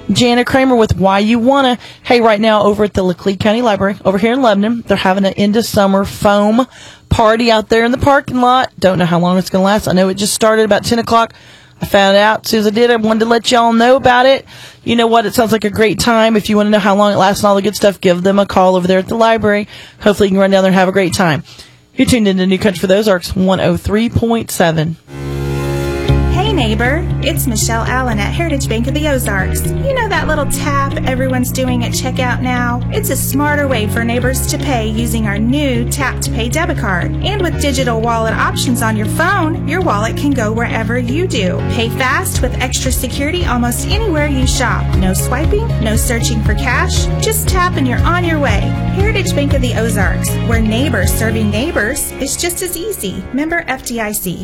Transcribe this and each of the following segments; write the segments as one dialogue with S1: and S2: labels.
S1: Jana Kramer with Why You Wanna. Hey, right now over at the Laclede County Library over here in Lebanon, they're having an end of summer foam party out there in the parking lot. Don't know how long it's going to last. I know it just started about 10 o'clock. I found out as soon as I did. I wanted to let y'all know about it. You know what? It sounds like a great time. If you want to know how long it lasts and all the good stuff, give them a call over there at the library. Hopefully you can run down there and have a great time. You're tuned into New Country for the Ozarks 103.7.
S2: Hey neighbor, it's Michelle Allen at Heritage Bank of the Ozarks. You know that little tap everyone's doing at checkout now? It's a smarter way for neighbors to pay using our new Tap to Pay debit card. And with digital wallet options on your phone, your wallet can go wherever you do. Pay fast with extra security almost anywhere you shop. No swiping, no searching for cash, just tap and you're on your way. Heritage Bank of the Ozarks, where neighbors serving neighbors is just as easy. Member FDIC.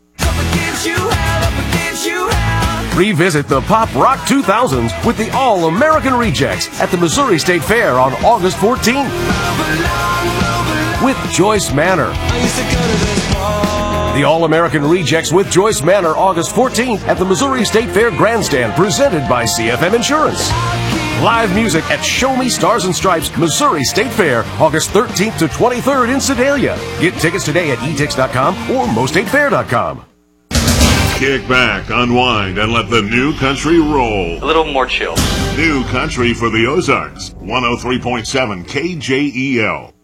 S3: Revisit the Pop Rock 2000s with the All-American Rejects at the Missouri State Fair on August 14th. With Joyce Manor. The All-American Rejects with Joyce Manor, August 14th at the Missouri State Fair Grandstand, presented by CFM Insurance. Live music at Show Me Stars and Stripes, Missouri State Fair, August 13th to 23rd in Sedalia. Get tickets today at etix.com or mostatefair.com.
S4: Kick back, unwind, and let the new country roll.
S5: A little more chill.
S4: New country for the Ozarks. 103.7 KJEL.